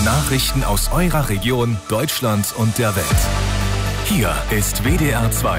Nachrichten aus eurer Region, Deutschland und der Welt. Hier ist WDR 2.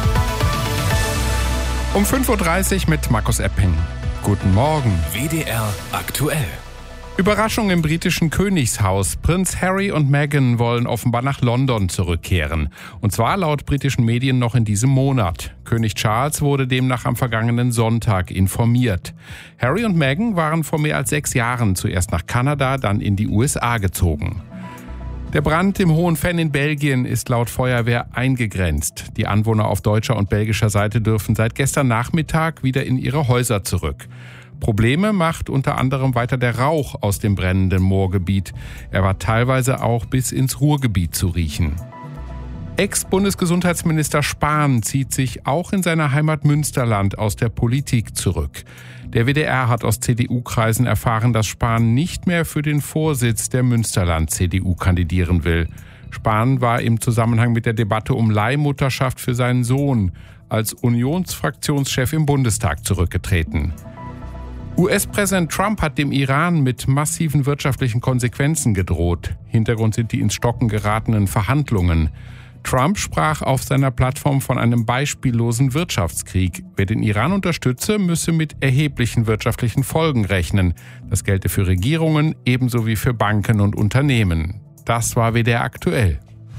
Um 5.30 Uhr mit Markus Epping. Guten Morgen. WDR aktuell. Überraschung im britischen Königshaus. Prinz Harry und Meghan wollen offenbar nach London zurückkehren. Und zwar laut britischen Medien noch in diesem Monat. König Charles wurde demnach am vergangenen Sonntag informiert. Harry und Meghan waren vor mehr als 6 Jahren zuerst nach Kanada, dann in die USA gezogen. Der Brand im Hohen Venn in Belgien ist laut Feuerwehr eingegrenzt. Die Anwohner auf deutscher und belgischer Seite dürfen seit gestern Nachmittag wieder in ihre Häuser zurück. Probleme macht unter anderem weiter der Rauch aus dem brennenden Moorgebiet. Er war teilweise auch bis ins Ruhrgebiet zu riechen. Ex-Bundesgesundheitsminister Spahn zieht sich auch in seiner Heimat Münsterland aus der Politik zurück. Der WDR hat aus CDU-Kreisen erfahren, dass Spahn nicht mehr für den Vorsitz der Münsterland-CDU kandidieren will. Spahn war im Zusammenhang mit der Debatte um Leihmutterschaft für seinen Sohn als Unionsfraktionschef im Bundestag zurückgetreten. US-Präsident Trump hat dem Iran mit massiven wirtschaftlichen Konsequenzen gedroht. Hintergrund sind die ins Stocken geratenen Verhandlungen. Trump sprach auf seiner Plattform von einem beispiellosen Wirtschaftskrieg. Wer den Iran unterstütze, müsse mit erheblichen wirtschaftlichen Folgen rechnen. Das gelte für Regierungen ebenso wie für Banken und Unternehmen. Das war WDR aktuell.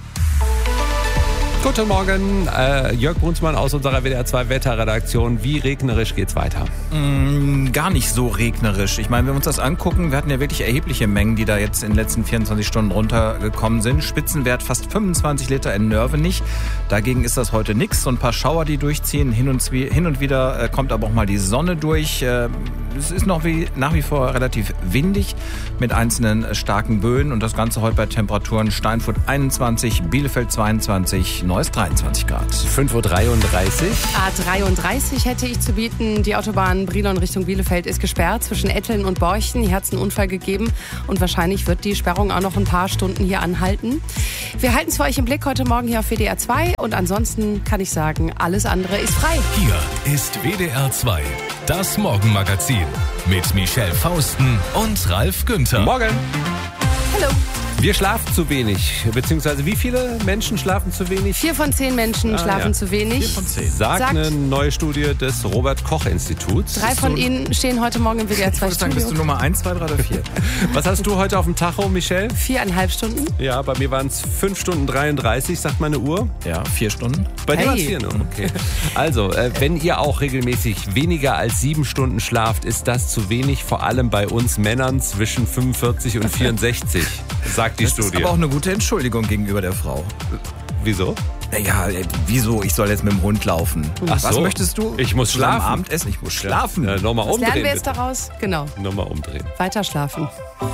Guten Morgen, Jörg Brunsmann aus unserer WDR 2 Wetterredaktion. Wie regnerisch geht's weiter? Gar nicht so regnerisch. Ich meine, wenn wir uns das angucken, wir hatten ja wirklich erhebliche Mengen, die da jetzt in den letzten 24 Stunden runtergekommen sind. Spitzenwert fast 25 Liter in Nörvenich. Dagegen ist das heute nichts. So ein paar Schauer, die durchziehen. Hin und wieder kommt aber auch mal die Sonne durch. Es ist nach wie vor relativ windig mit einzelnen starken Böen. Und das Ganze heute bei Temperaturen Steinfurt 21, Bielefeld 22, Neuss 23 Grad. 5.33 Uhr. A33 hätte ich zu bieten. Die Autobahn Brilon Richtung Bielefeld ist gesperrt zwischen Etteln und Borchen. Hier hat es einen Unfall gegeben und wahrscheinlich wird die Sperrung auch noch ein paar Stunden hier anhalten. Wir halten es für euch im Blick heute Morgen hier auf WDR 2 und ansonsten kann ich sagen, alles andere ist frei. Hier ist WDR 2, das Morgenmagazin mit Michelle Fausten und Ralf Günther. Morgen. Hallo. Wir schlafen zu wenig, beziehungsweise wie viele Menschen schlafen zu wenig? 4 von 10 Menschen schlafen zu wenig. 4 von 10. Sagt eine neue Studie des Robert-Koch-Instituts. 3 von ihnen stehen heute Morgen im WDR 2 Ich würde sagen, bist du Studio. Nummer 1, 2, 3 oder 4? Was hast du heute auf dem Tacho, Michelle? 4,5 Stunden. Ja, bei mir waren es 5 Stunden 33, sagt meine Uhr. Ja, 4 Stunden. Bei dir Hey. waren es 4 nur, okay. Also, wenn ihr auch regelmäßig weniger als 7 Stunden schlaft, ist das zu wenig, vor allem bei uns Männern zwischen 45 und 64, sagt die Das Studie. ist aber auch eine gute Entschuldigung gegenüber der Frau. Wieso? Naja, wieso? Ich soll jetzt mit dem Hund laufen. Ach Was so. möchtest du? Ich muss Zusammen schlafen. Abendessen? Ich muss schlafen. Nochmal Was lernen umdrehen, wir jetzt bitte. daraus? Genau, Nochmal umdrehen. weiter schlafen.